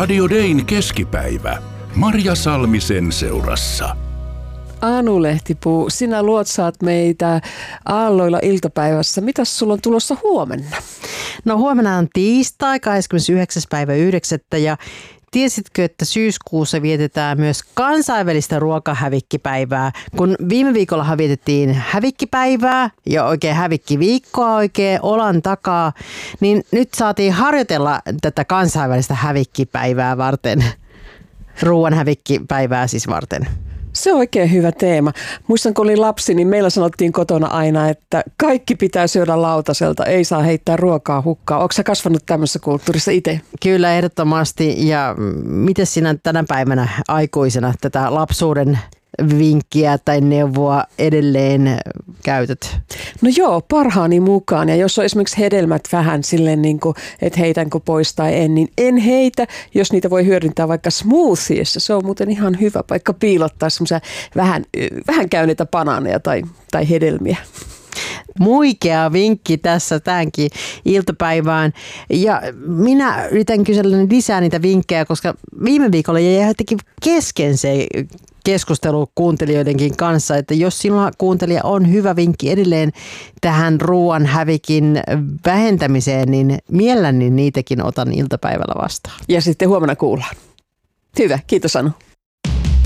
Radio Dayn keskipäivä. Marja Salmisen seurassa. Anu Lehtipuu, sinä luotsaat meitä aalloilla iltapäivässä. Mitäs sulla on tulossa huomenna? No huomenna on tiistai 29.9. ja tiesitkö, että syyskuussa vietetään myös kansainvälistä ruokahävikkipäivää? Kun viime viikollahan vietettiin hävikkipäivää ja oikein hävikkiviikkoa oikein olan takaa, niin nyt saatiin harjoitella tätä kansainvälistä hävikkipäivää varten. Ruoan hävikkipäivää siis varten. Se on oikein hyvä teema. Muistan, kun olin lapsi, niin meillä sanottiin kotona aina, että kaikki pitää syödä lautaselta, ei saa heittää ruokaa hukkaan. Oletko sä kasvanut tämmöisessä kulttuurissa itse? Kyllä, ehdottomasti. Ja miten sinä tänä päivänä aikuisena tätä lapsuuden vinkkiä tai neuvoa edelleen käytät? No joo, parhaani mukaan. Ja jos on esimerkiksi hedelmät vähän silleen, niin kuin, että heitänkö pois tai en, niin en heitä, jos niitä voi hyödyntää vaikka smoothiessa. Se on muuten ihan hyvä paikka piilottaa semmoisia vähän käyneitä banaaneja tai hedelmiä. Muikea vinkki tässä tämänkin iltapäivään. Ja minä yritän kysellä lisää niitä vinkkejä, koska viime viikolla jäi jotenkin kesken se keskustelu kuuntelijoidenkin kanssa, että jos sinulla kuuntelija on hyvä vinkki edelleen tähän ruoan hävikin vähentämiseen, niin mielelläni niitäkin otan iltapäivällä vastaan. Ja sitten huomenna kuullaan. Hyvä, kiitos Anu.